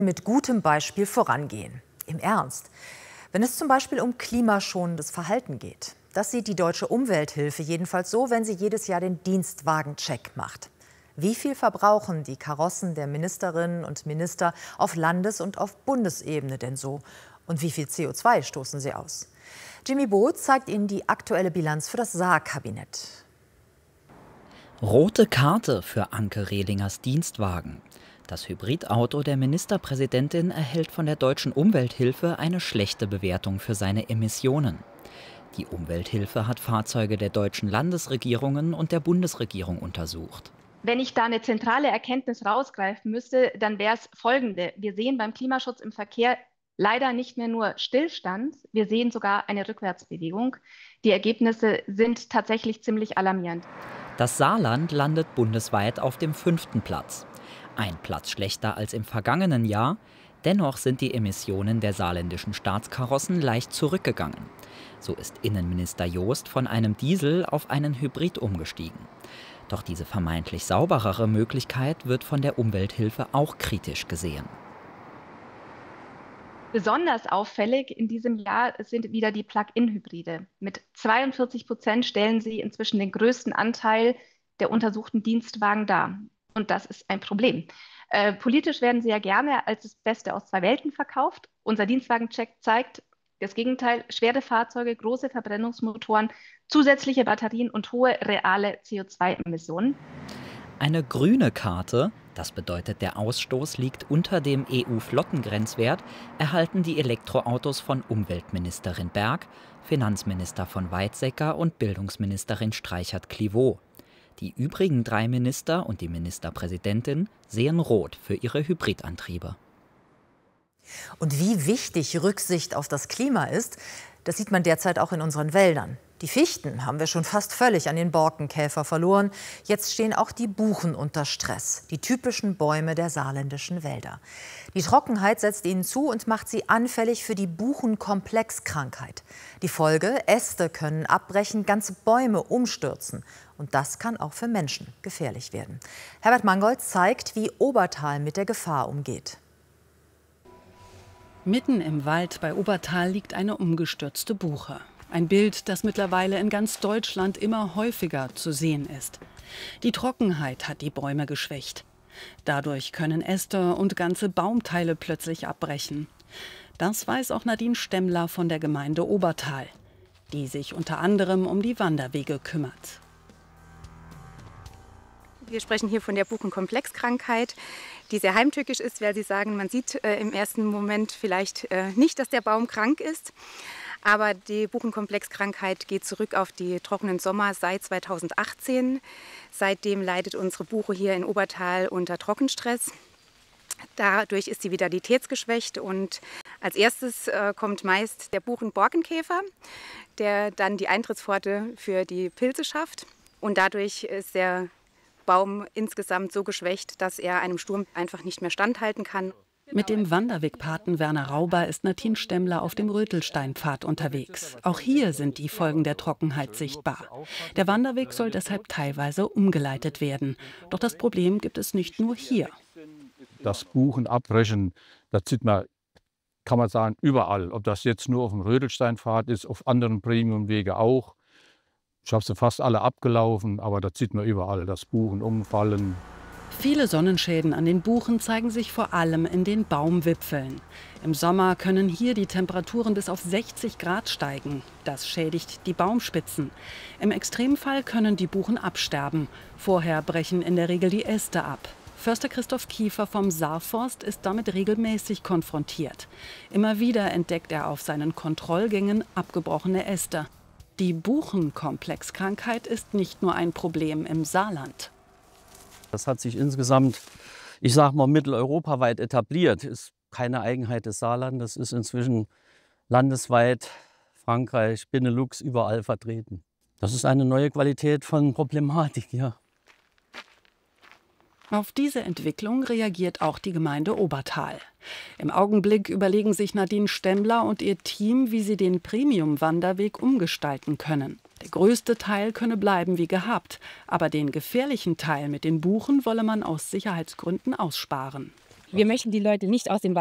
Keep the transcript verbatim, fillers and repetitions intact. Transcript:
Mit gutem Beispiel vorangehen. Im Ernst. Wenn es zum Beispiel um klimaschonendes Verhalten geht. Das sieht die Deutsche Umwelthilfe jedenfalls so, wenn sie jedes Jahr den Dienstwagencheck macht. Wie viel verbrauchen die Karossen der Ministerinnen und Minister auf Landes- und auf Bundesebene denn so? Und wie viel C O zwei stoßen sie aus? Jimmy Boot zeigt Ihnen die aktuelle Bilanz für das Saar-Kabinett. Rote Karte für Anke Rehlingers Dienstwagen. Das Hybridauto der Ministerpräsidentin erhält von der Deutschen Umwelthilfe eine schlechte Bewertung für seine Emissionen. Die Umwelthilfe hat Fahrzeuge der deutschen Landesregierungen und der Bundesregierung untersucht. Wenn ich da eine zentrale Erkenntnis rausgreifen müsste, dann wäre es folgende. Wir sehen beim Klimaschutz im Verkehr leider nicht mehr nur Stillstand, wir sehen sogar eine Rückwärtsbewegung. Die Ergebnisse sind tatsächlich ziemlich alarmierend. Das Saarland landet bundesweit auf dem fünften Platz. Ein Platz schlechter als im vergangenen Jahr. Dennoch sind die Emissionen der saarländischen Staatskarossen leicht zurückgegangen. So ist Innenminister Joost von einem Diesel auf einen Hybrid umgestiegen. Doch diese vermeintlich sauberere Möglichkeit wird von der Umwelthilfe auch kritisch gesehen. Besonders auffällig in diesem Jahr sind wieder die Plug-in-Hybride. Mit zweiundvierzig Prozent stellen sie inzwischen den größten Anteil der untersuchten Dienstwagen dar. Und das ist ein Problem. Äh, politisch werden sie ja gerne als das Beste aus zwei Welten verkauft. Unser Dienstwagencheck zeigt das Gegenteil: schwere Fahrzeuge, große Verbrennungsmotoren, zusätzliche Batterien und hohe reale C O zwei Emissionen. Eine grüne Karte, das bedeutet, der Ausstoß liegt unter dem E U-Flottengrenzwert, erhalten die Elektroautos von Umweltministerin Berg, Finanzminister von Weizsäcker und Bildungsministerin Streichert-Clivaux. Die übrigen drei Minister und die Ministerpräsidentin sehen rot für ihre Hybridantriebe. Und wie wichtig Rücksicht auf das Klima ist, das sieht man derzeit auch in unseren Wäldern. Die Fichten haben wir schon fast völlig an den Borkenkäfer verloren. Jetzt stehen auch die Buchen unter Stress, die typischen Bäume der saarländischen Wälder. Die Trockenheit setzt ihnen zu und macht sie anfällig für die Buchenkomplexkrankheit. Die Folge: Äste können abbrechen, ganze Bäume umstürzen. Und das kann auch für Menschen gefährlich werden. Herbert Mangold zeigt, wie Obertal mit der Gefahr umgeht. Mitten im Wald bei Obertal liegt eine umgestürzte Buche. Ein Bild, das mittlerweile in ganz Deutschland immer häufiger zu sehen ist. Die Trockenheit hat die Bäume geschwächt. Dadurch können Äste und ganze Baumteile plötzlich abbrechen. Das weiß auch Nadine Stemmler von der Gemeinde Obertal, die sich unter anderem um die Wanderwege kümmert. Wir sprechen hier von der Buchenkomplexkrankheit, die sehr heimtückisch ist, weil Sie sagen, man sieht äh, im ersten Moment vielleicht äh, nicht, dass der Baum krank ist. Aber die Buchenkomplexkrankheit geht zurück auf die trockenen Sommer seit zweitausendachtzehn. Seitdem leidet unsere Buche hier in Obertal unter Trockenstress. Dadurch ist sie vitalitätsgeschwächt und als erstes äh, kommt meist der Buchenborkenkäfer, der dann die Eintrittspforte für die Pilze schafft. Und dadurch ist der Baum insgesamt so geschwächt, dass er einem Sturm einfach nicht mehr standhalten kann. Mit dem Wanderwegpaten Werner Rauber ist Nadine Stemmler auf dem Rötelsteinpfad unterwegs. Auch hier sind die Folgen der Trockenheit sichtbar. Der Wanderweg soll deshalb teilweise umgeleitet werden. Doch das Problem gibt es nicht nur hier. Das Buchen abbrechen, das sieht man, kann man sagen, überall. Ob das jetzt nur auf dem Rötelsteinpfad ist, auf anderen Premiumwege auch. Ich habe sie fast alle abgelaufen, aber das sieht man überall, das Buchen umfallen. Viele Sonnenschäden an den Buchen zeigen sich vor allem in den Baumwipfeln. Im Sommer können hier die Temperaturen bis auf sechzig Grad steigen. Das schädigt die Baumspitzen. Im Extremfall können die Buchen absterben. Vorher brechen in der Regel die Äste ab. Förster Christoph Kiefer vom Saarforst ist damit regelmäßig konfrontiert. Immer wieder entdeckt er auf seinen Kontrollgängen abgebrochene Äste. Die Buchenkomplexkrankheit ist nicht nur ein Problem im Saarland. Das hat sich insgesamt, ich sage mal, mitteleuropaweit etabliert. Ist keine Eigenheit des Saarlandes, ist inzwischen landesweit, Frankreich, Benelux, überall vertreten. Das ist eine neue Qualität von Problematik, ja. Auf diese Entwicklung reagiert auch die Gemeinde Obertal. Im Augenblick überlegen sich Nadine Stemmler und ihr Team, wie sie den Premium-Wanderweg umgestalten können. Der größte Teil könne bleiben wie gehabt, aber den gefährlichen Teil mit den Buchen wolle man aus Sicherheitsgründen aussparen. Wir möchten die Leute nicht aus dem Wald